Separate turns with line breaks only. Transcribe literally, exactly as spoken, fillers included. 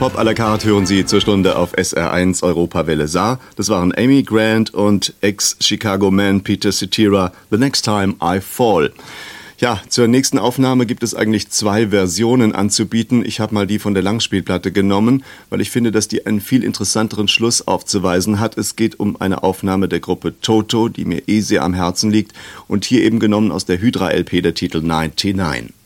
Pop à la carte hören Sie zur Stunde auf S R eins Europawelle Saar. Das waren Amy Grant und Ex-Chicago-Man Peter Cetera, The Next Time I Fall. Ja, zur nächsten Aufnahme gibt es eigentlich zwei Versionen anzubieten. Ich habe mal die von der Langspielplatte genommen, weil ich finde, dass die einen viel interessanteren Schluss aufzuweisen hat. Es geht um eine Aufnahme der Gruppe Toto, die mir eh sehr am Herzen liegt. Und hier eben genommen aus der Hydra-L P der Titel neunundneunzig.